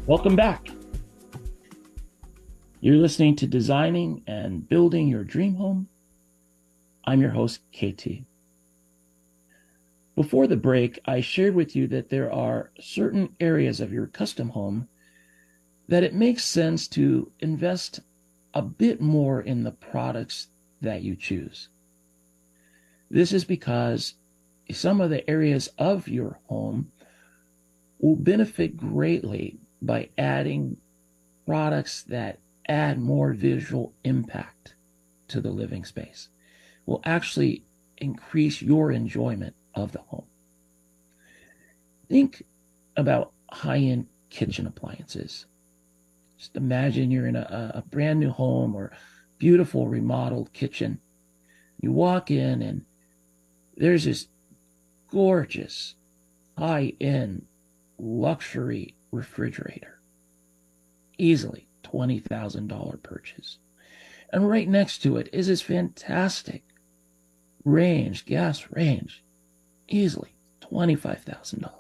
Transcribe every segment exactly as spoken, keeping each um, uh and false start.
Welcome back. You're listening to Designing and Building Your Dream Home. I'm your host, K T. Before the break, I shared with you that there are certain areas of your custom home that it makes sense to invest a bit more in the products that you choose. This is because some of the areas of your home will benefit greatly by adding products that add more visual impact to the living space, will actually increase your enjoyment of the home. Think about high-end kitchen appliances. Just imagine you're in a, a brand new home or beautiful remodeled kitchen. You walk in and there's this gorgeous high-end luxury refrigerator, easily twenty thousand dollars purchase. And right next to it is this fantastic range, gas range, easily twenty-five thousand dollars.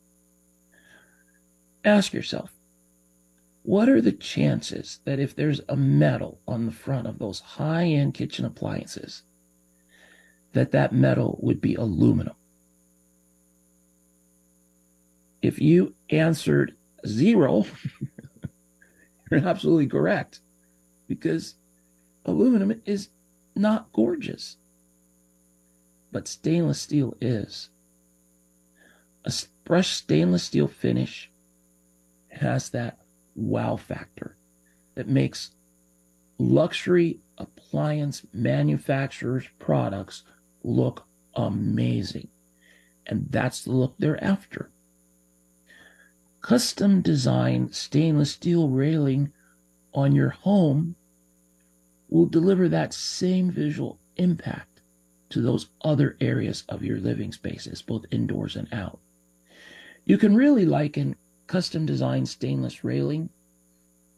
Ask yourself, what are the chances that if there's a metal on the front of those high-end kitchen appliances, that that metal would be aluminum? If you answered zero, you're absolutely correct, because aluminum is not gorgeous, but stainless steel is. A brushed stainless steel finish has that wow factor that makes luxury appliance manufacturers' products look amazing. And that's the look they're after. Custom designed stainless steel railing on your home will deliver that same visual impact to those other areas of your living spaces, both indoors and out. You can really liken custom designed stainless railing